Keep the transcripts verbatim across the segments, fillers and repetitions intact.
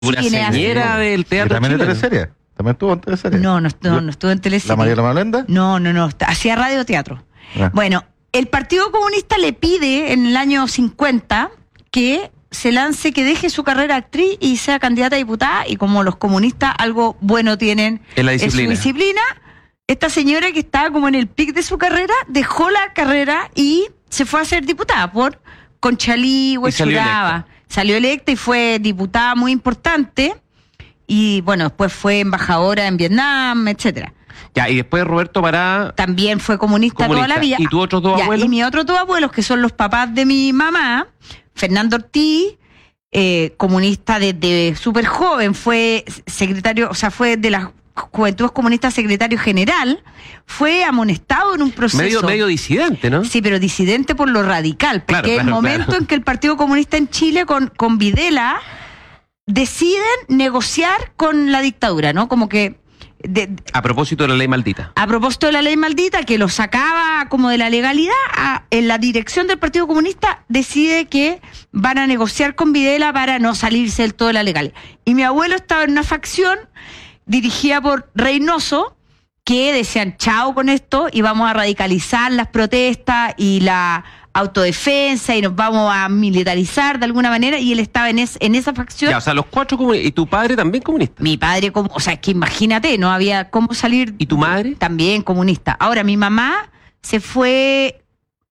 Una señora del teatro. Y también chileno. de teleserie. También estuvo en teleserie. No, no, no, no estuvo en teleserie. ¿La Mariela Malenda? No, no, no, hacía radioteatro. Ah. Bueno, el Partido Comunista le pide en el año cincuenta que se lance, que deje su carrera actriz y sea candidata a diputada, y como los comunistas algo bueno tienen En la disciplina. en su disciplina, esta señora que estaba como en el pic de su carrera, dejó la carrera y se fue a ser diputada por Conchalí, Y salió Huechuraba. Salió electa y fue diputada muy importante, y bueno, después fue embajadora en Vietnam, etcétera. Ya, y después Roberto Pará. También fue comunista, Comunista. toda la vida. ¿Y tus otros dos Ya, abuelos? Y mis otros dos abuelos, que son los papás de mi mamá, Fernando Ortiz, eh, comunista desde súper joven, fue secretario, o sea, fue de las Juventudes Comunistas secretario general, fue amonestado en un proceso. Medio, medio disidente, ¿no? Sí, pero disidente por lo radical, porque Claro, claro, el momento claro. en que el Partido Comunista en Chile con, con Videla deciden negociar con la dictadura, ¿no? Como que de, A propósito de la ley maldita. a propósito de la ley maldita, que lo sacaba como de la legalidad, a, en la dirección del Partido Comunista decide que van a negociar con Videla para no salirse del todo de la legalidad. Y mi abuelo estaba en una facción dirigida por Reynoso, que decían chao con esto y vamos a radicalizar las protestas y la autodefensa y nos vamos a militarizar de alguna manera, y él estaba en, es, en esa facción. Ya, o sea, los cuatro comunistas. ¿Y tu padre también comunista? Mi padre, como, o sea, es que imagínate, no había cómo salir. ¿Y tu madre? También comunista. Ahora, mi mamá se fue.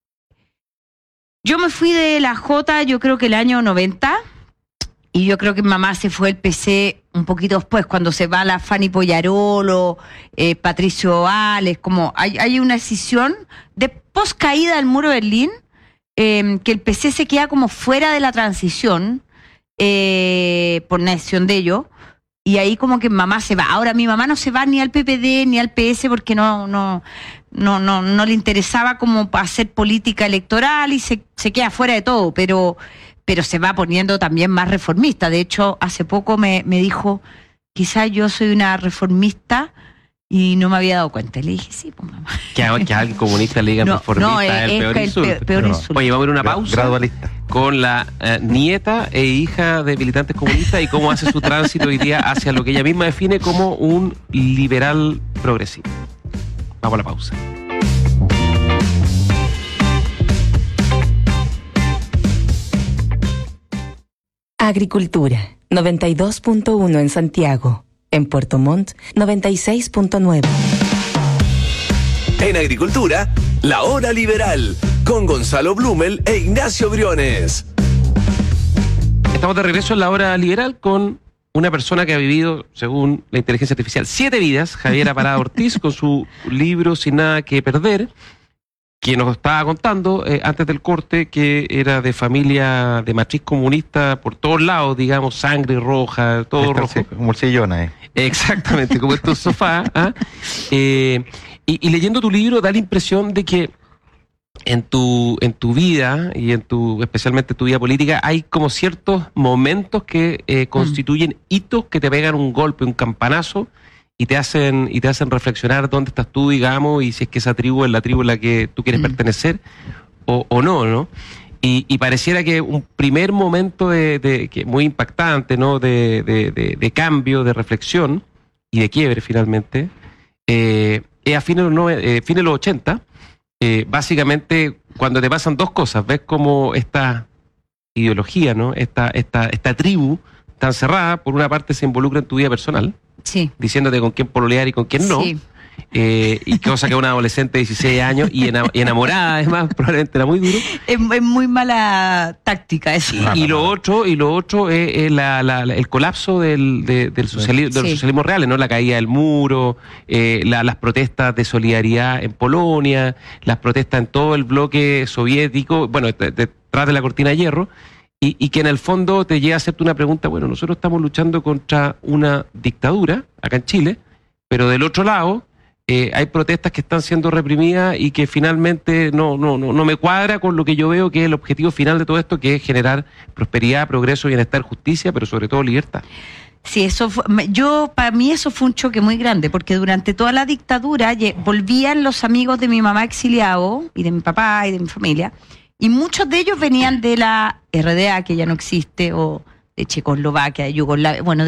Yo me fui de la J, yo creo que el año noventa, y yo creo que mi mamá se fue al P C un poquito después, cuando se va la Fanny Poyarolo, eh, Patricio Vales, como hay, hay una decisión de post caída del muro de Berlín, eh, que el P C se queda como fuera de la transición, eh, por una decisión de ellos. Y ahí como que mamá se va. Ahora mi mamá no se va ni al P P D ni al P S porque no no no no, no le interesaba como hacer política electoral, y se, se queda fuera de todo, pero pero se va poniendo también más reformista. De hecho, hace poco me, me dijo, quizás yo soy una reformista y no me había dado cuenta. Y le dije, sí, pues mamá. Que a, que a alguien comunista le digan No, reformista no, es el es peor que el insulto. pe- peor No. insulto. Oye, vamos a ir a una Gra- pausa Gradualista. con la eh, nieta e hija de militantes comunistas y cómo hace su tránsito hoy día hacia lo que ella misma define como un liberal progresivo. Vamos a la pausa. Agricultura, noventa y dos punto uno en Santiago. En Puerto Montt, noventa y seis punto nueve. En Agricultura, La Hora Liberal, con Gonzalo Blumel e Ignacio Briones. Estamos de regreso en la hora liberal con una persona que ha vivido, según la inteligencia artificial, siete vidas, Javiera Parada Ortiz, con su libro Sin Nada que Perder, que nos estaba contando eh, antes del corte que era de familia de matriz comunista por todos lados, digamos, sangre roja, todo rojo. Sí, como el sillón ahí. Exactamente, como estos sofás. ¿Ah? Eh, y, y leyendo tu libro da la impresión de que en tu, en tu vida y en tu, especialmente en tu vida política, hay como ciertos momentos que eh, constituyen hitos que te pegan un golpe, un campanazo, y te hacen, y te hacen reflexionar dónde estás tú, digamos, y si es que esa tribu es la tribu a la que tú quieres Mm. pertenecer o, o no, ¿no? Y, y pareciera que un primer momento de, de que muy impactante, ¿no? De, de, de, de cambio, de reflexión y de quiebre finalmente, eh, es a fines de los, nove- eh, fines de los ochenta, eh, básicamente cuando te pasan dos cosas, ves como esta ideología, ¿no? Esta, esta, esta tribu tan cerrada, por una parte se involucra en tu vida personal, Sí. diciéndote con quién pololear y con quién no. Sí. Eh, y cosa que una adolescente de dieciséis años y, ena- y enamorada, además, probablemente era muy duro. Es, es muy mala táctica eso. Y, y lo otro, y lo otro es, es la- la- la- el colapso del, de, del socialismo, de los Sí. socialismos reales, ¿no? La caída del muro, eh, la- las protestas de solidaridad en Polonia, las protestas en todo el bloque soviético, bueno, de- detrás de la cortina de hierro, y, y que en el fondo te llega a hacerte una pregunta, bueno, nosotros estamos luchando contra una dictadura acá en Chile, pero del otro lado eh, hay protestas que están siendo reprimidas y que finalmente no, no, no, no me cuadra con lo que yo veo que es el objetivo final de todo esto, que es generar prosperidad, progreso, bienestar, justicia, pero sobre todo libertad. Sí, eso fue, me- yo, para mí eso fue un choque muy grande, porque durante toda la dictadura lle- volvían los amigos de mi mamá exiliados, y de mi papá y de mi familia, y muchos de ellos venían de la R D A, que ya no existe, o de Checoslovaquia, de Yugoslavia, bueno,